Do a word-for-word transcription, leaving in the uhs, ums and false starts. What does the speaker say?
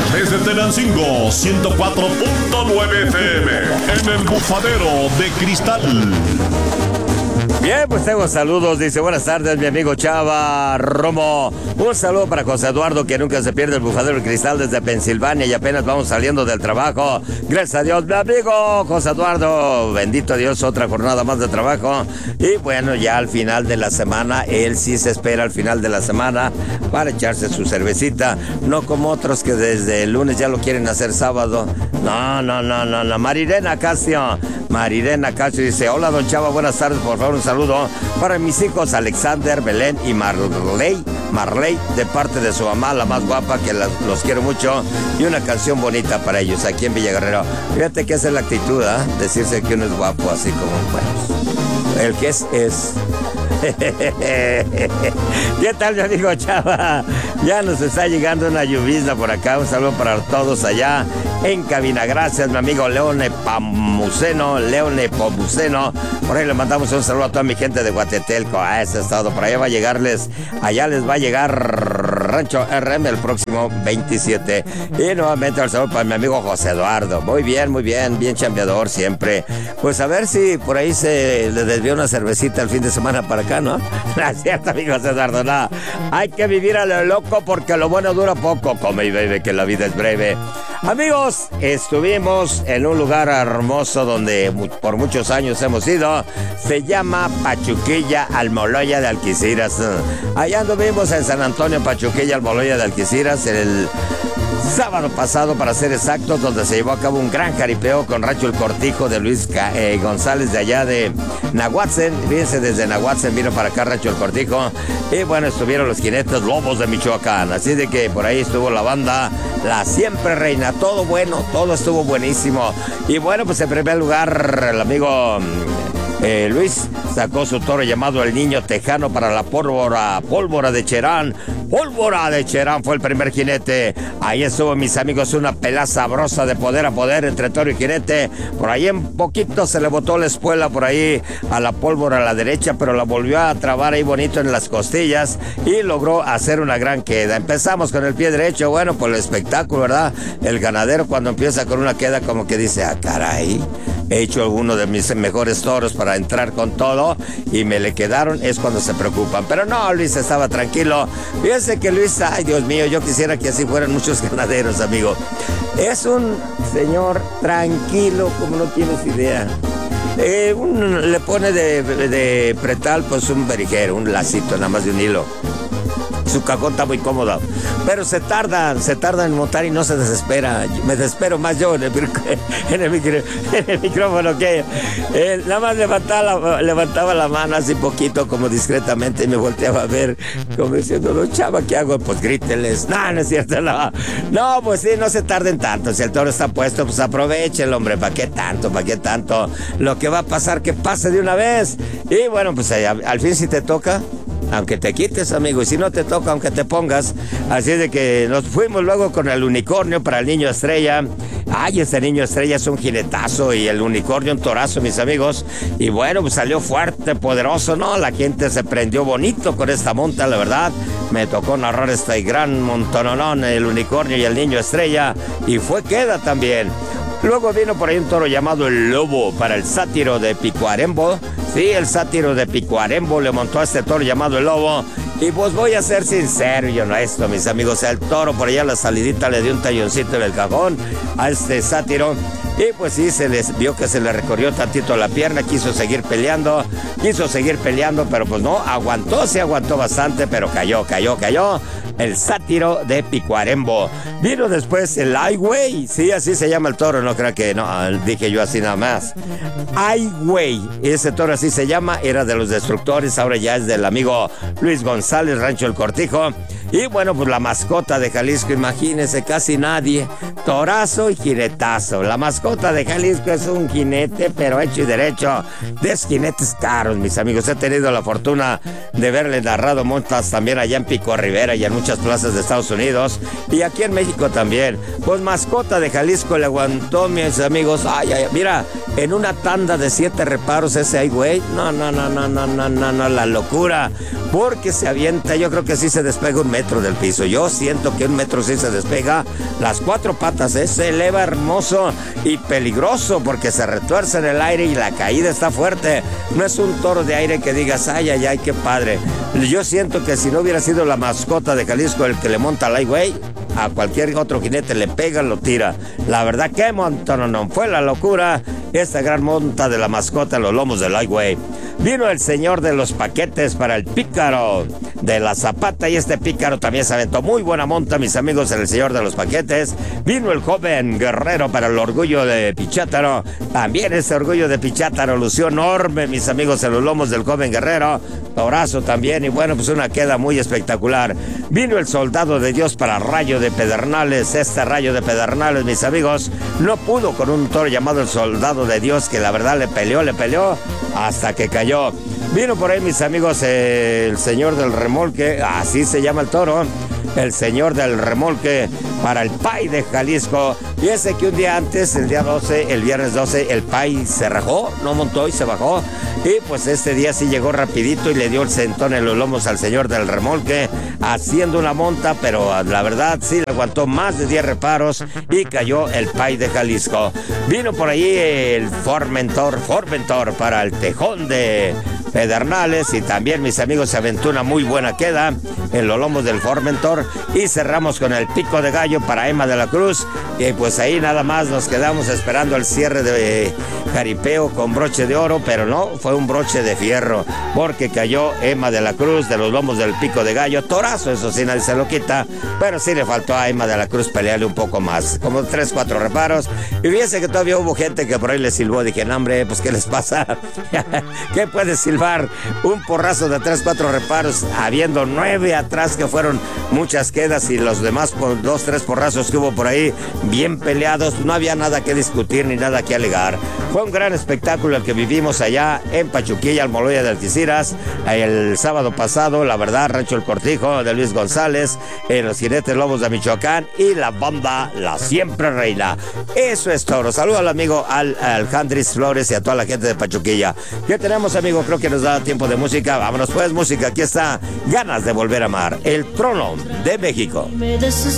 Desde Tenancingo, ciento cuatro punto nueve F M, en el Bufadero de Cristal. Bien, pues tengo saludos. Dice, buenas tardes, mi amigo Chava Romo. Un saludo para José Eduardo, que nunca se pierde el Bufadero de Cristal desde Pensilvania y apenas vamos saliendo del trabajo. Gracias a Dios, mi amigo José Eduardo. Bendito Dios, otra jornada más de trabajo. Y bueno, ya al final de la semana, él sí se espera al final de la semana para echarse su cervecita. No como otros que desde el lunes ya lo quieren hacer sábado. No, no, no, no, no. Marirena Casio. Marirena Casio dice, hola, don Chava, buenas tardes, por favor, un saludo para mis hijos Alexander, Belén y Marley, Marley, de parte de su mamá, la más guapa, que las, los quiero mucho, y una canción bonita para ellos aquí en Villa Guerrero. Fíjate que esa es la actitud, ¿eh? Decirse que uno es guapo, así como, bueno, el que es, es. ¿Qué tal, mi amigo Chava? Ya nos está llegando una lluvizna por acá. Un saludo para todos allá en cabina. Gracias, mi amigo Leone Pamuceno, Leone Pamuceno. Por ahí le mandamos un saludo a toda mi gente de Guatetelco, a ese estado. Por allá va a llegarles, allá les va a llegar Rancho R M el próximo veintisiete. Y nuevamente el saludo para mi amigo José Eduardo. Muy bien, muy bien, bien chambeador siempre. Pues a ver si por ahí se le desvió una cervecita el fin de semana para acá, ¿no? No es cierto, amigo José Eduardo, no. Hay que vivir a lo loco porque lo bueno dura poco. Come y bebe, que la vida es breve. Amigos, estuvimos en un lugar hermoso donde por muchos años hemos ido. Se llama Pachuquilla, Almoloya de Alquiciras. Allá anduvimos en San Antonio, Pachuquilla, Almoloya de Alquiciras, en el sábado pasado, para ser exactos, donde se llevó a cabo un gran jaripeo con Rancho El Cortijo de Luis eh, González de allá de Nahuatzen. Fíjense, desde Nahuatzen vino para acá Rancho El Cortijo. Y bueno, estuvieron los jinetes Lobos de Michoacán. Así de que por ahí estuvo la banda La Siempre Reina. Todo bueno, todo estuvo buenísimo. Y bueno, pues en primer lugar, el amigo Eh, Luis sacó su toro llamado El Niño Tejano para la pólvora, pólvora de Cherán. Pólvora de Cherán fue el primer jinete. Ahí estuvo, mis amigos, una pelea sabrosa de poder a poder entre toro y jinete. Por ahí en poquito se le botó la espuela por ahí a la pólvora a la derecha, pero la volvió a trabar ahí bonito en las costillas y logró hacer una gran queda. Empezamos con el pie derecho, bueno, por el espectáculo, ¿verdad? El ganadero cuando empieza con una queda como que dice, ah, caray, he hecho alguno de mis mejores toros para entrar con todo y me le quedaron, es cuando se preocupan. Pero no, Luis estaba tranquilo. Fíjense que Luis, ay Dios mío, yo quisiera que así fueran muchos ganaderos, amigo. Es un señor tranquilo, como no tienes idea. Eh, un, le pone de, de pretal pues un berijero, un lacito nada más de un hilo. Su cajón está muy cómodo, pero se tarda, se tarda en montar y no se desespera. Me desespero más yo en el, en el, micro, en el micrófono que él. Nada más levantaba la, levantaba la mano así poquito, como discretamente, y me volteaba a ver, como diciendo, no, Chava, ¿qué hago? Pues gríteles. No, no es cierto, no. No, pues sí, no se tarden tanto. Si el toro está puesto, pues aprovechen, hombre. ¿Para qué tanto? ¿Para qué tanto? Lo que va a pasar, que pase de una vez. Y bueno, pues al, al fin si te toca, aunque te quites, amigo, y si no te toca, aunque te pongas. Así de que nos fuimos luego con el unicornio para el niño estrella. Ay, este niño estrella es un jinetazo y el unicornio un torazo, mis amigos. Y bueno, pues salió fuerte, poderoso, ¿no? La gente se prendió bonito con esta monta, la verdad. Me tocó narrar este gran montononón, el unicornio y el niño estrella. Y fue queda también. Luego vino por ahí un toro llamado El Lobo para el sátiro de Picuarembo. Sí, el sátiro de Picuarembo le montó a este toro llamado El Lobo. Y pues voy a ser sincero y honesto, mis amigos. El toro por allá a la salidita le dio un talloncito en el cajón a este sátiro. Y pues sí, se les vio que se le recorrió tantito la pierna, quiso seguir peleando, quiso seguir peleando, pero pues no, aguantó, sí aguantó bastante, pero cayó, cayó, cayó. El sátiro de Picuarembo. Vino después el Ai Weiwei, sí, así se llama el toro, no creo que, no, dije yo así nada más. Ai Weiwei, ese toro así se llama, era de los destructores, ahora ya es del amigo Luis González, Rancho El Cortijo. Y bueno, pues la mascota de Jalisco, imagínense, casi nadie. Torazo y jinetazo. La mascota de Jalisco es un jinete, pero hecho y derecho. De jinetes caros, mis amigos. He tenido la fortuna de verle narrado montas también allá en Pico Rivera y en muchas plazas de Estados Unidos. Y aquí en México también. Pues mascota de Jalisco le aguantó, mis amigos. Ay, ay, mira, en una tanda de siete reparos ese ay, güey. No, no, no, no, no, no, no, no, la locura. Porque se avienta, yo creo que sí se despega un metro. metro del piso. Yo siento que un metro sí se despega. Las cuatro patas, ¿eh? Se eleva hermoso y peligroso porque se retuerce en el aire y la caída está fuerte. No es un toro de aire que digas, ay, ay, ay, qué padre. Yo siento que si no hubiera sido la mascota de Jalisco el que le monta al highway, a cualquier otro jinete le pega, lo tira. La verdad que montón, no fue la locura esta gran monta de la mascota en los lomos del highway. Vino el señor de los paquetes para el pícaro de la Zapata y este pícaro también se aventó muy buena monta, mis amigos, en el señor de los paquetes. Vino el joven guerrero para el orgullo de Pichátaro. También ese orgullo de Pichátaro lució enorme, mis amigos, en los lomos del joven guerrero. Torazo también y bueno, pues una queda muy espectacular. Vino el soldado de Dios para Rayo de Pedernales. Este Rayo de Pedernales, mis amigos, no pudo con un toro llamado el soldado de Dios que la verdad le peleó, le peleó hasta que cayó. Vino por ahí, mis amigos, eh, el señor del remolque, así se llama el toro, el señor del remolque para el Pay de Jalisco. Fíjese que un día antes, el día doce, el viernes doce, el Pay se rajó, no montó y se bajó. Y pues este día sí llegó rapidito y le dio el centón en los lomos al señor del remolque, haciendo una monta, pero la verdad sí le aguantó más de diez reparos y cayó el Pay de Jalisco. Vino por ahí el Formentor, Formentor para el Tejón de Pedernales y también, mis amigos, se aventó una muy buena queda en los lomos del Formentor y cerramos con el Pico de Gallo para Emma de la Cruz y pues ahí nada más nos quedamos esperando el cierre de jaripeo con broche de oro, pero no, fue un broche de fierro porque cayó Emma de la Cruz de los lomos del Pico de Gallo. Torazo, eso sí, nadie se lo quita, pero sí le faltó a Emma de la Cruz pelearle un poco más, como tres, cuatro reparos. Y fíjense que todavía hubo gente que por ahí le silbó. Dije, no, hombre, pues ¿qué les pasa? ¿Qué puede silbar? Un porrazo de tres, cuatro reparos, habiendo nueve atrás que fueron muchas quedas y los demás por dos, tres porrazos que hubo por ahí bien peleados. No había nada que discutir ni nada que alegar. Fue un gran espectáculo el que vivimos allá en Pachuquilla, Almoloya de Algeciras, el sábado pasado. La verdad, Rancho El Cortijo de Luis González, en los jinetes lobos de Michoacán y la banda La Siempre Reina. Eso es todo. Saludos al amigo Al, Aljandris Flores y a toda la gente de Pachuquilla. ¿Qué tenemos, amigo? Creo que nos da tiempo de música. Vámonos pues, música. Aquí está Ganas de Volver a Amar, el trono de México. This is